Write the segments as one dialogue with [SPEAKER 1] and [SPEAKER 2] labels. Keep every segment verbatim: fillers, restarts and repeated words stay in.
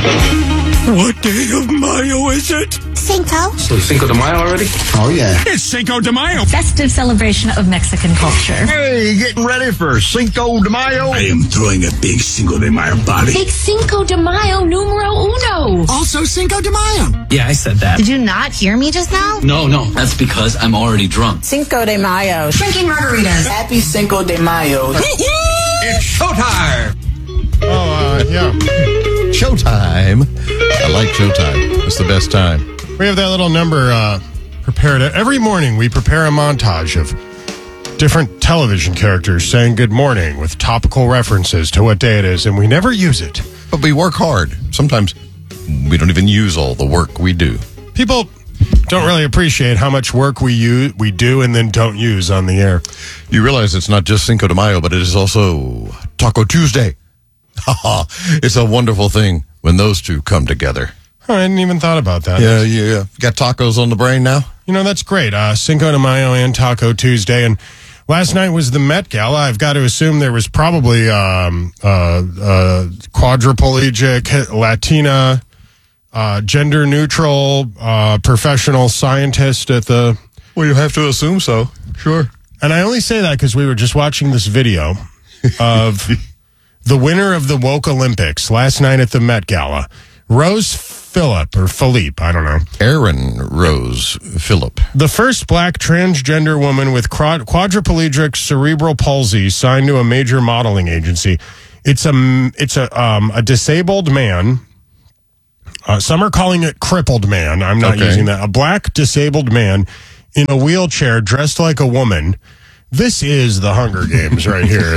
[SPEAKER 1] What day of Mayo is it?
[SPEAKER 2] Cinco.
[SPEAKER 3] So Cinco de Mayo already?
[SPEAKER 4] Oh, yeah.
[SPEAKER 1] It's Cinco de Mayo.
[SPEAKER 5] Festive celebration of Mexican culture.
[SPEAKER 4] Hey, getting ready for Cinco de Mayo?
[SPEAKER 1] I am throwing a big Cinco de Mayo party.
[SPEAKER 5] Big Cinco de Mayo numero uno.
[SPEAKER 6] Also Cinco de Mayo.
[SPEAKER 3] Yeah, I said that.
[SPEAKER 2] Did you not hear me just now?
[SPEAKER 3] No, no, that's because I'm already drunk.
[SPEAKER 7] Cinco de Mayo.
[SPEAKER 5] Drinking margaritas.
[SPEAKER 7] Happy Cinco de Mayo.
[SPEAKER 4] It's showtime!
[SPEAKER 8] Oh, uh, yeah.
[SPEAKER 9] Showtime. I like Showtime. It's the best time.
[SPEAKER 8] We have that little number uh, prepared. Every morning we prepare a montage of different television characters saying good morning with topical references to what day it is, and we never use it.
[SPEAKER 9] But we work hard. Sometimes we don't even use all the work we do.
[SPEAKER 8] People don't really appreciate how much work we use, we do and then don't use on the air.
[SPEAKER 9] You realize it's not just Cinco de Mayo, but it is also Taco Tuesday. It's a wonderful thing when those two come together.
[SPEAKER 8] Oh, I hadn't even thought about that.
[SPEAKER 9] Yeah, yeah. Got tacos on the brain now?
[SPEAKER 8] You know, that's great. Uh, Cinco de Mayo and Taco Tuesday. And last night was the Met Gala. I've got to assume there was probably um, uh, uh, quadriplegic, Latina, uh, gender-neutral, uh, professional scientist at the...
[SPEAKER 9] Well, you have to assume so. Sure.
[SPEAKER 8] And I only say that because we were just watching this video of the winner of the Woke Olympics last night at the Met Gala, Rose Phillip, or Philippe, I don't know.
[SPEAKER 9] Erin Rose Phillip.
[SPEAKER 8] The first black transgender woman with quad- quadriplegic cerebral palsy signed to a major modeling agency. It's a, it's a, um, a disabled man. Uh, some are calling it crippled man. I'm not
[SPEAKER 9] Okay.
[SPEAKER 8] using that. A black disabled man in a wheelchair dressed like a woman. This is the Hunger Games right here.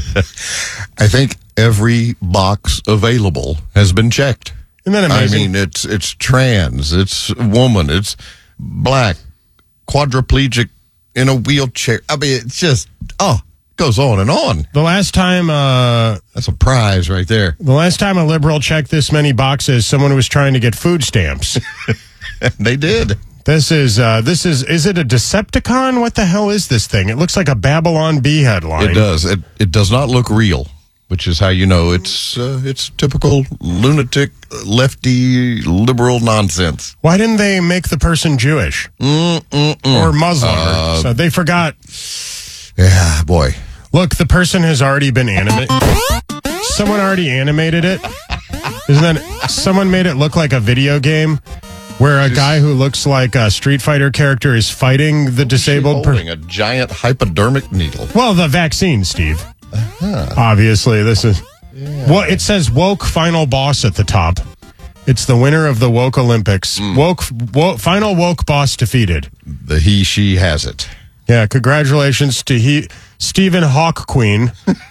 [SPEAKER 9] I think every box available has been checked.
[SPEAKER 8] Isn't that
[SPEAKER 9] I
[SPEAKER 8] amazing?
[SPEAKER 9] mean, it's it's trans, it's woman, it's black, quadriplegic in a wheelchair. I mean, it's just, oh, it goes on and on.
[SPEAKER 8] The last time, uh,
[SPEAKER 9] That's a prize right there.
[SPEAKER 8] the last time a liberal checked this many boxes, someone was trying to get food stamps.
[SPEAKER 9] They did.
[SPEAKER 8] This is, uh, this is, is it a Decepticon? What the hell is this thing? It looks like a Babylon Bee headline.
[SPEAKER 9] It does. It it does not look real, which is how you know it's uh, it's typical lunatic, lefty, liberal nonsense.
[SPEAKER 8] Why didn't they make the person Jewish?
[SPEAKER 9] Mm-mm-mm.
[SPEAKER 8] Or Muslim?
[SPEAKER 9] Uh,
[SPEAKER 8] so they forgot.
[SPEAKER 9] Yeah, boy.
[SPEAKER 8] Look, the person has already been animated. Someone already animated it. Isn't that, someone made it look like a video game where a guy who looks like a Street Fighter character is fighting the disabled person.
[SPEAKER 9] Holding a giant hypodermic needle.
[SPEAKER 8] Well, the vaccine, Steve.
[SPEAKER 9] Uh-huh.
[SPEAKER 8] Obviously, this is. Well, it says woke final boss at the top. It's the winner of the woke Olympics.
[SPEAKER 9] Mm.
[SPEAKER 8] Woke, woke final woke boss defeated.
[SPEAKER 9] The he she has it.
[SPEAKER 8] Yeah, congratulations to he Stephen Hawk Queen.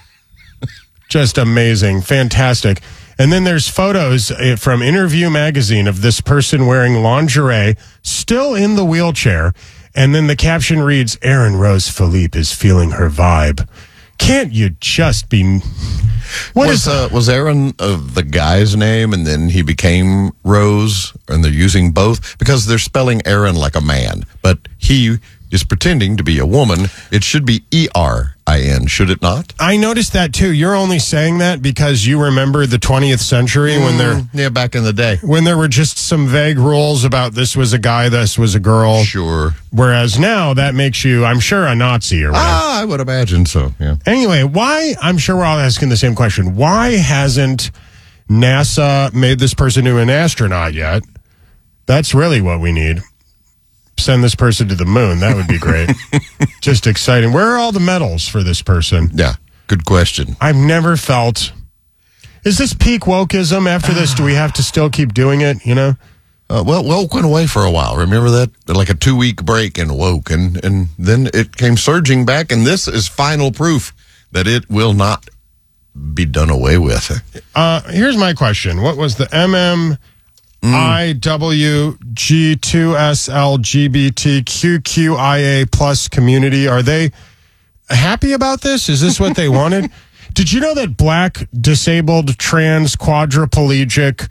[SPEAKER 8] Just amazing, fantastic. And then there's photos uh, from Interview Magazine of this person wearing lingerie, still in the wheelchair. And then the caption reads, Erin Rose Philippe is feeling her vibe. Can't you just be... What
[SPEAKER 9] was
[SPEAKER 8] is
[SPEAKER 9] uh, was Aaron uh, the guy's name, and then he became Rose, and they're using both because they're spelling Aaron like a man, but he is pretending to be a woman. It should be E R I N, should it not?
[SPEAKER 8] I noticed that too. You're only saying that because you remember the twentieth century when there
[SPEAKER 9] yeah, back in the day
[SPEAKER 8] when there were just some vague rules about this was a guy, this was a girl.
[SPEAKER 9] Sure.
[SPEAKER 8] Whereas now that makes you, I'm sure, a Nazi or whatever.
[SPEAKER 9] Ah, I would imagine so. Yeah.
[SPEAKER 8] Anyway, why? I'm sure we're all asking the same question. Why hasn't NASA made this person into an astronaut yet? That's really what we need. Send this person to the moon. That would be great. Just exciting. Where are all the medals for this person?
[SPEAKER 9] Yeah, good question.
[SPEAKER 8] I've never felt... Is this peak wokeism? After this, do we have to still keep doing it, you know?
[SPEAKER 9] Uh, well, woke went away for a while. Remember that? Like a two-week break in woke, and, and then it came surging back, and this is final proof that it will not be done away with.
[SPEAKER 8] Uh, here's my question. What was the M M... I W G two S L G B T Q Q I A plus community, are they happy about this? Is this what they wanted? Did you know that black, disabled, trans, quadriplegic,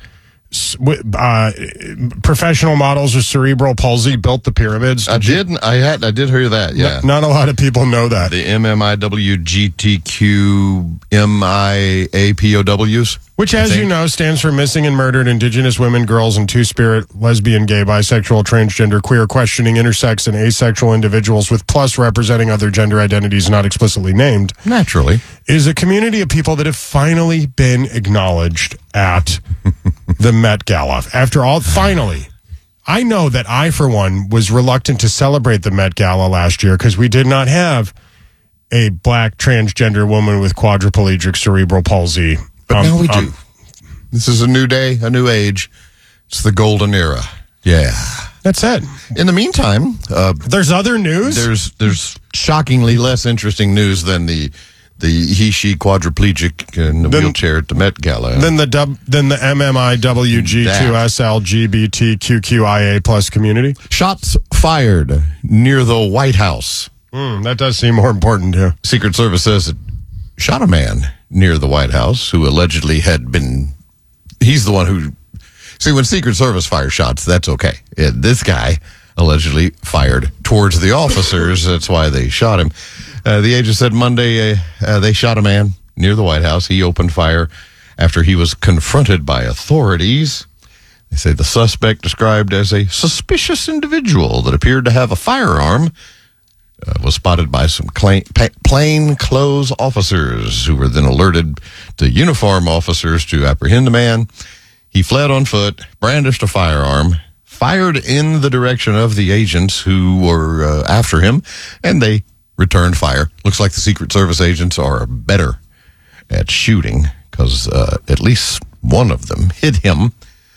[SPEAKER 8] s- w- uh, professional models with cerebral palsy built the pyramids.
[SPEAKER 9] I did. I had. I did hear that. Yeah.
[SPEAKER 8] N- not a lot of people know that.
[SPEAKER 9] The M M I W G T Q M I A P O Ws.
[SPEAKER 8] Which, as you know, stands for Missing and Murdered Indigenous Women, Girls, and Two-Spirit, Lesbian, Gay, Bisexual, Transgender, Queer, Questioning, Intersex, and Asexual Individuals with plus representing other gender identities not explicitly named.
[SPEAKER 9] Naturally.
[SPEAKER 8] Is a community of people that have finally been acknowledged at the Met Gala. After all, finally. I know that I, for one, was reluctant to celebrate the Met Gala last year because we did not have a black transgender woman with quadriplegic cerebral palsy.
[SPEAKER 9] But
[SPEAKER 8] Um,
[SPEAKER 9] now we do.
[SPEAKER 8] um,
[SPEAKER 9] This is a new day, a new age. It's the golden era. Yeah.
[SPEAKER 8] That's it.
[SPEAKER 9] In the meantime, uh,
[SPEAKER 8] There's other news?
[SPEAKER 9] there's there's shockingly less interesting news than the the he she quadriplegic in the
[SPEAKER 8] Then-
[SPEAKER 9] wheelchair at the Met Gala.
[SPEAKER 8] Than the dub, than the M M I W G two S L G B T Q Q I A plus community.
[SPEAKER 9] Shots fired near the White House.
[SPEAKER 8] Mm, that does seem more important too.
[SPEAKER 9] Secret Service says it shot a man near the White House who allegedly had been. He's the one who. See, when Secret Service fires shots, that's okay. Yeah, this guy allegedly fired towards the officers. That's why they shot him. Uh, the agent said Monday uh, uh, they shot a man near the White House. He opened fire after he was confronted by authorities. They say the suspect, described as a suspicious individual that appeared to have a firearm, Uh, was spotted by some plain, plain clothes officers who were then alerted to uniform officers to apprehend the man. He fled on foot, brandished a firearm, fired in the direction of the agents who were uh, after him, and they returned fire. Looks like the Secret Service agents are better at shooting because uh, at least one of them hit him.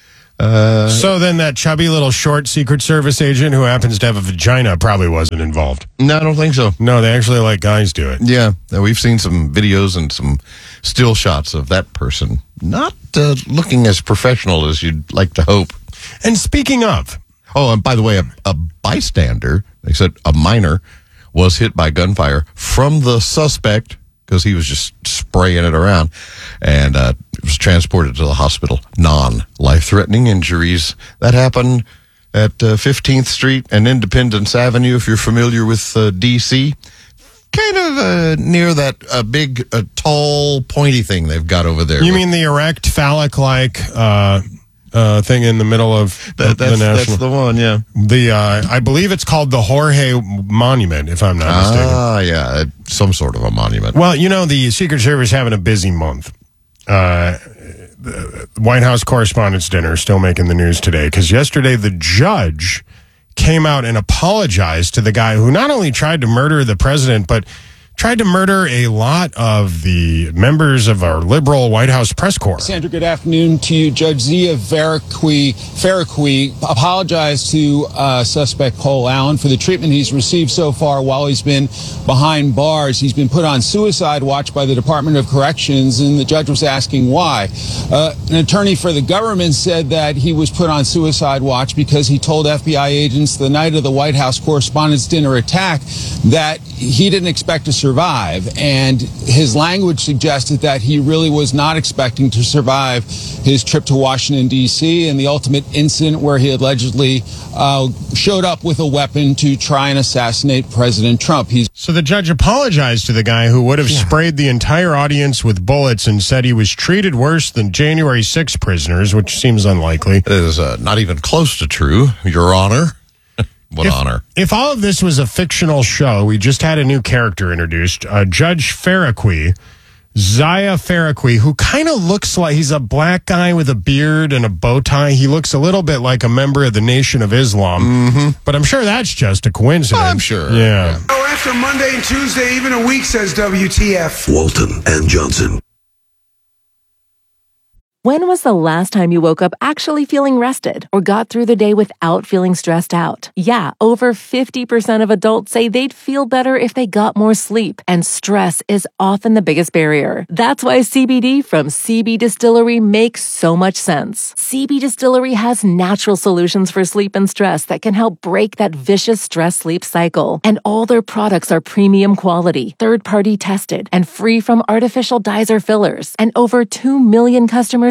[SPEAKER 9] Uh,
[SPEAKER 8] So then that chubby little short Secret Service agent who happens to have a vagina probably wasn't involved.
[SPEAKER 9] no, I don't think so.
[SPEAKER 8] No, they actually let guys do it.
[SPEAKER 9] Yeah, uh, we've seen some videos and some still shots of that person not uh, looking as professional as you'd like to hope.
[SPEAKER 8] And speaking of,
[SPEAKER 9] Oh, and by the way, a, a bystander, they said a minor, was hit by gunfire from the suspect because he was just spraying it around, and uh, was transported to the hospital. Non-life-threatening injuries. That happened at uh, fifteenth Street and Independence Avenue, if you're familiar with uh, D C Kind of uh, near that uh, big, uh, tall, pointy thing they've got over there.
[SPEAKER 8] you mean the erect phallic-like uh, uh, thing in the middle of
[SPEAKER 9] that,
[SPEAKER 8] the
[SPEAKER 9] that's,
[SPEAKER 8] national?
[SPEAKER 9] that's the one, yeah.
[SPEAKER 8] The uh, I believe it's called the Jorge Monument, if I'm not mistaken.
[SPEAKER 9] Ah, yeah, some sort of a monument.
[SPEAKER 8] Well, you know, the Secret Service having a busy month. Uh, the White House Correspondents' Dinner still making the news today because yesterday the judge came out and apologized to the guy who not only tried to murder the president, but tried to murder a lot of the members of our liberal White House press corps.
[SPEAKER 6] Sandra, good afternoon to you. Judge Zia Faraqui, Faraqui apologized to uh, suspect Cole Allen for the treatment he's received so far while he's been behind bars. He's been put on suicide watch by the Department of Corrections, and the judge was asking why. Uh, an attorney for the government said that he was put on suicide watch because he told F B I agents the night of the White House Correspondents' Dinner attack that he didn't expect to survive, and his language suggested that he really was not expecting to survive his trip to Washington, D C, and the ultimate incident where he allegedly uh, showed up with a weapon to try and assassinate President Trump. He's
[SPEAKER 8] So the judge apologized to the guy who would have
[SPEAKER 9] Yeah.
[SPEAKER 8] sprayed the entire audience with bullets and said he was treated worse than January sixth prisoners, which seems unlikely.
[SPEAKER 9] It is uh, not even close to true, Your Honor. What
[SPEAKER 8] if,
[SPEAKER 9] honor.
[SPEAKER 8] If all of this was a fictional show, we just had a new character introduced, uh, Judge Faraqui, Zia Faraqui, who kind of looks like he's a black guy with a beard and a bow tie. He looks a little bit like a member of the Nation of Islam, mm-hmm. but I'm sure that's just a coincidence.
[SPEAKER 9] I'm sure.
[SPEAKER 8] Yeah.
[SPEAKER 10] Oh, after Monday and Tuesday, even a week, says W T F.
[SPEAKER 1] Walton and Johnson.
[SPEAKER 11] When was the last time you woke up actually feeling rested or got through the day without feeling stressed out? Yeah, over fifty percent of adults say they'd feel better if they got more sleep, and stress is often the biggest barrier. That's why C B D from C B Distillery makes so much sense. C B Distillery has natural solutions for sleep and stress that can help break that vicious stress-sleep cycle. And all their products are premium quality, third-party tested, and free from artificial dyes or fillers. And over two million customers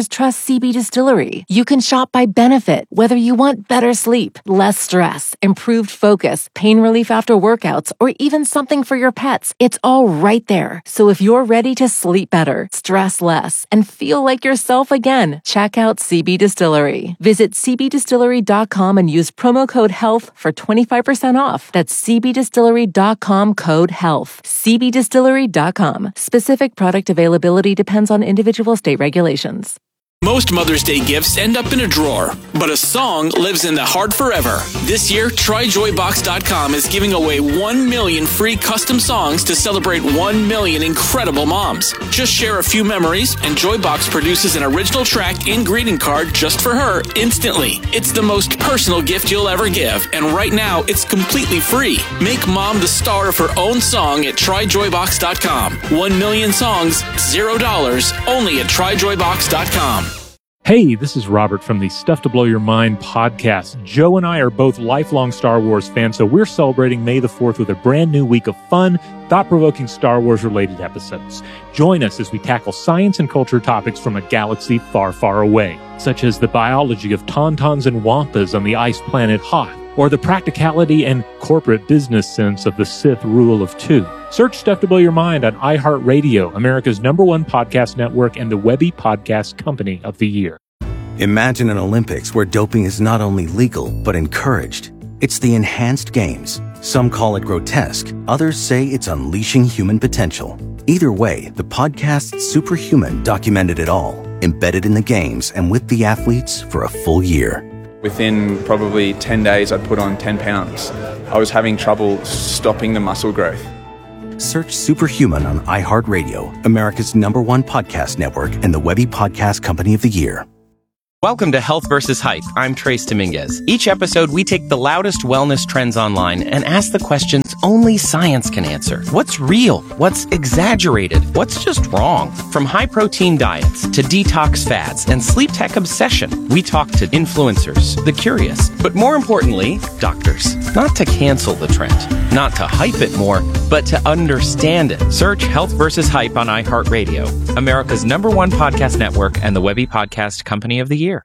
[SPEAKER 11] customers trust C B Distillery. You can shop by benefit, whether you want better sleep, less stress, improved focus, pain relief after workouts, or even something for your pets. It's all right there. So if you're ready to sleep better, stress less, and feel like yourself again, check out C B Distillery. Visit c b distillery dot com and use promo code HEALTH for twenty-five percent off. That's c b distillery dot com code HEALTH. c b distillery dot com. Specific product availability depends on individual state regulations.
[SPEAKER 12] Most Mother's Day gifts end up in a drawer, but a song lives in the heart forever. This year, try joy box dot com is giving away one million free custom songs to celebrate one million incredible moms. Just share a few memories, and Joybox produces an original track and greeting card just for her instantly. It's the most personal gift you'll ever give, and right now, it's completely free. Make mom the star of her own song at try joy box dot com. One million songs, zero dollars, only at try joy box dot com.
[SPEAKER 13] Hey, this is Robert from the Stuff to Blow Your Mind podcast. Joe and I are both lifelong Star Wars fans, so we're celebrating May the fourth with a brand new week of fun, thought-provoking Star Wars-related episodes. Join us as we tackle science and culture topics from a galaxy far, far away, such as the biology of tauntauns and wampas on the ice planet Hoth, or the practicality and corporate business sense of the Sith rule of two. Search Stuff to Blow Your Mind on iHeartRadio, America's number one podcast network and the Webby Podcast Company of the Year.
[SPEAKER 14] Imagine an Olympics where doping is not only legal, but encouraged. It's the Enhanced Games. Some call it grotesque. Others say it's unleashing human potential. Either way, the podcast Superhuman documented it all, embedded in the games and with the athletes for a full year.
[SPEAKER 15] Within probably ten days, I'd put on ten pounds. I was having trouble stopping the muscle growth.
[SPEAKER 14] Search Superhuman on iHeartRadio, America's number one podcast network and the Webby Podcast Company of the Year.
[SPEAKER 16] Welcome to Health versus Hype. I'm Trace Dominguez. Each episode, we take the loudest wellness trends online and ask the questions only science can answer. What's real? What's exaggerated? What's just wrong? From high-protein diets to detox fads and sleep tech obsession, we talk to influencers, the curious, but more importantly, doctors. Not to cancel the trend, not to hype it more, but to understand it. Search Health versus Hype on iHeartRadio, America's number one podcast network and the Webby Podcast Company of the Year.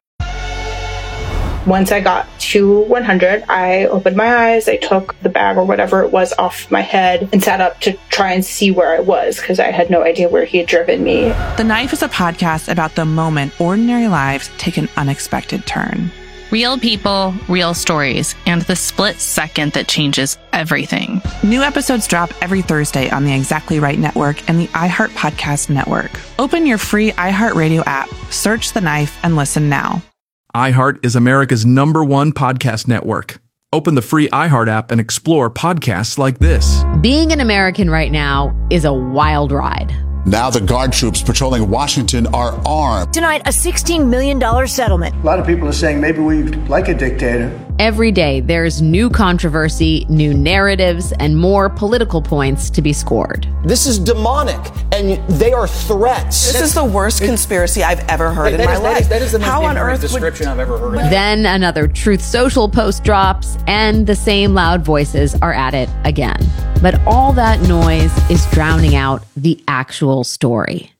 [SPEAKER 17] Once I got to one hundred, I opened my eyes, I took the bag or whatever it was off my head and sat up to try and see where I was because I had no idea where he had driven me.
[SPEAKER 18] The Knife is a podcast about the moment ordinary lives take an unexpected turn.
[SPEAKER 19] Real people, real stories, and the split second that changes everything.
[SPEAKER 18] New episodes drop every Thursday on the Exactly Right Network and the iHeart Podcast Network. Open your free iHeartRadio app, search The Knife, and listen now.
[SPEAKER 20] iHeart is America's number one podcast network. Open the free iHeart app and explore podcasts like this.
[SPEAKER 21] Being an American right now is a wild ride.
[SPEAKER 22] Now the guard troops patrolling Washington are armed.
[SPEAKER 23] Tonight, a sixteen million dollars settlement.
[SPEAKER 24] A lot of people are saying maybe we like a dictator.
[SPEAKER 21] Every day, there's new controversy, new narratives, and more political points to be scored.
[SPEAKER 25] This is demonic, and they are threats.
[SPEAKER 26] This is the worst conspiracy I've ever heard in my
[SPEAKER 27] is,
[SPEAKER 26] life.
[SPEAKER 27] That is, that is the most
[SPEAKER 26] How on earth
[SPEAKER 27] description
[SPEAKER 26] would...
[SPEAKER 27] I've ever heard.
[SPEAKER 21] Then another Truth Social post drops, and the same loud voices are at it again. But all that noise is drowning out the actual story.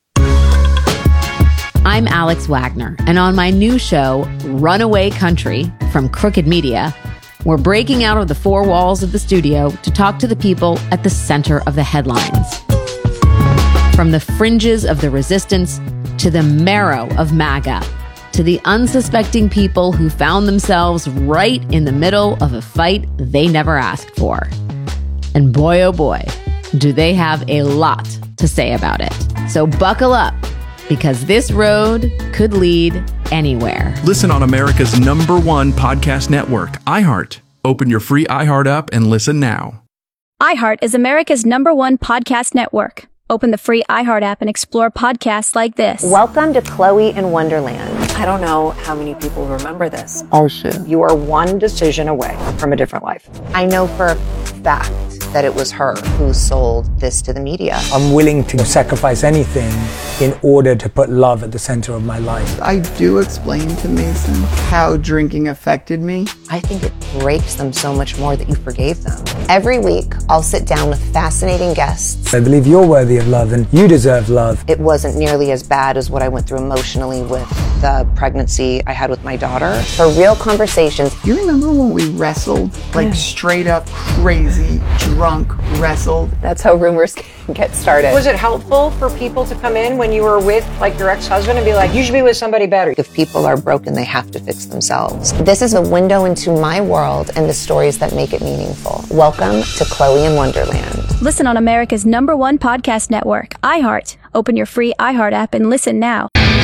[SPEAKER 21] I'm Alex Wagner, and on my new show, Runaway Country, from Crooked Media, we're breaking out of the four walls of the studio to talk to the people at the center of the headlines. From the fringes of the resistance to the marrow of MAGA, to the unsuspecting people who found themselves right in the middle of a fight they never asked for. And boy, oh boy, do they have a lot to say about it. So buckle up, because this road could lead anywhere.
[SPEAKER 20] Listen on America's number one podcast network, iHeart. Open your free iHeart app and listen now.
[SPEAKER 28] iHeart is America's number one podcast network. Open the free iHeart app and explore podcasts like this.
[SPEAKER 29] Welcome to Chloe in Wonderland. I don't know how many people remember this. Oh, shit. You are one decision away from a different life. I know for a fact that it was her who sold this to the media.
[SPEAKER 2] I'm willing to sacrifice anything in order to put love at the center of my life.
[SPEAKER 3] I do explain to Mason how drinking affected me.
[SPEAKER 29] I think it breaks them so much more that you forgave them. Every week, I'll sit down with fascinating guests.
[SPEAKER 2] I believe you're worthy of love and you deserve love.
[SPEAKER 29] It wasn't nearly as bad as what I went through emotionally with the pregnancy I had with my daughter. For real conversations.
[SPEAKER 3] You remember when we wrestled? Like straight up crazy, drunk wrestled?
[SPEAKER 29] That's how rumors get started.
[SPEAKER 23] Was it helpful for people to come in when you were with like your ex-husband and be like, you should be with somebody better?
[SPEAKER 29] If people are broken, they have to fix themselves. This is a window into my world and the stories that make it meaningful. Welcome to Chloe in Wonderland.
[SPEAKER 28] Listen on America's number one podcast network, iHeart. Open your free iHeart app and listen now.